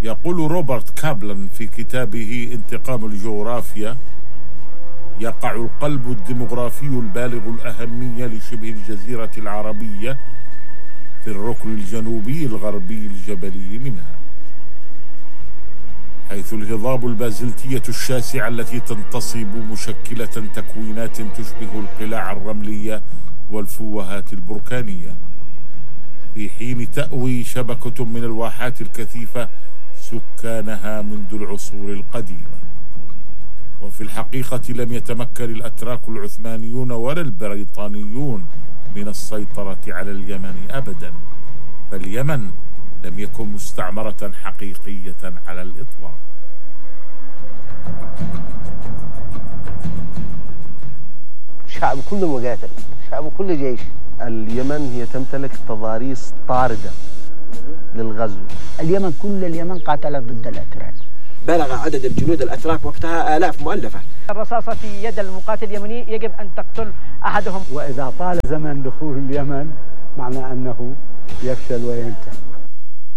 يقول روبرت كابلن في كتابه انتقام الجغرافيا: يقع القلب الديمغرافي البالغ الأهمية لشبه الجزيرة العربية في الركن الجنوبي الغربي الجبلي منها، حيث الهضاب البازلتية الشاسعة التي تنتصب مشكلة تكوينات تشبه القلاع الرملية والفوهات البركانية، في حين تأوي شبكة من الواحات الكثيفة سكانها منذ العصور القديمة. وفي الحقيقة لم يتمكن الأتراك العثمانيون ولا البريطانيون من السيطرة على اليمن أبدا، فاليمن لم يكن مستعمرة حقيقية على الإطلاق. شعب كله مقاتل، شعب كله جيش. اليمن هي تمتلك تضاريس طاردة للغزو. اليمن قاتلت ضد الأتراك. بلغ عدد الجنود الأتراك وقتها آلاف مؤلفة. الرصاصة في يد المقاتل اليمني يجب أن تقتل أحدهم. وإذا طال زمن دخول اليمن معنى أنه يفشل وينتهي.